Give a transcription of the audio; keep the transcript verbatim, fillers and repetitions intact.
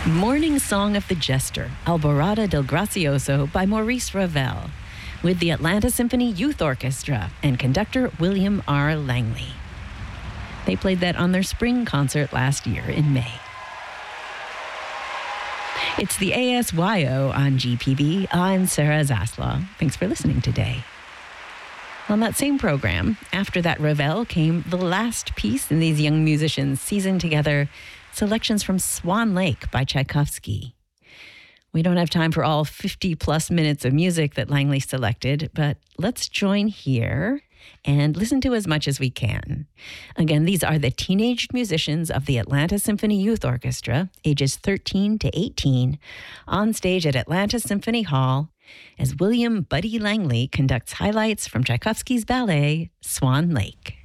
Morning Song of the Jester, Alborada del Gracioso by Maurice Ravel, with the Atlanta Symphony Youth Orchestra and conductor William R. Langley. They played that on their spring concert last year in May. It's the A S Y O on G P B. I'm Sarah Zaslaw. Thanks for listening today. On that same program, after that Ravel came the last piece in these young musicians' season together, selections from Swan Lake by Tchaikovsky. We don't have time for all fifty plus minutes of music that Langley selected, but let's join here and listen to as much as we can. Again, these are the teenage musicians of the Atlanta Symphony Youth Orchestra, ages thirteen to eighteen, on stage at Atlanta Symphony Hall as William Buddy Langley conducts highlights from Tchaikovsky's ballet, Swan Lake.